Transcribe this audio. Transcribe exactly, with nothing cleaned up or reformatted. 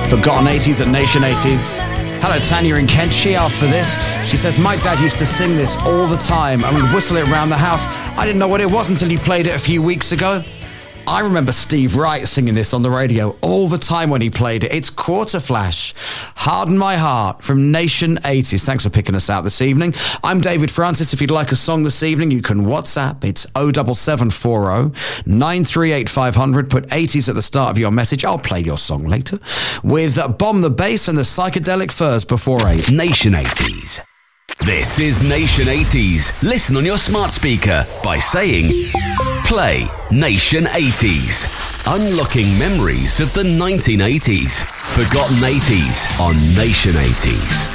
Forgotten eighties at Nation eighties. Hello, Tanya in Kent. She asked for this. She says, my dad used to sing this all the time and would whistle it around the house. I didn't know what it was until he played it a few weeks ago. I remember Steve Wright singing this on the radio all the time when he played it. It's Quarter Flash, Harden My Heart from Nation eighties. Thanks for picking us out this evening. I'm David Francis. If you'd like a song this evening, you can WhatsApp. It's oh seven seven four oh nine three eight five hundred. Put eighties at the start of your message. I'll play your song later. With Bomb the Bass and the Psychedelic Furs before eight. Nation eighties. This is Nation eighties. Listen on your smart speaker by saying, play Nation eighties. Unlocking memories of the nineteen eighties. Forgotten eighties on Nation eighties.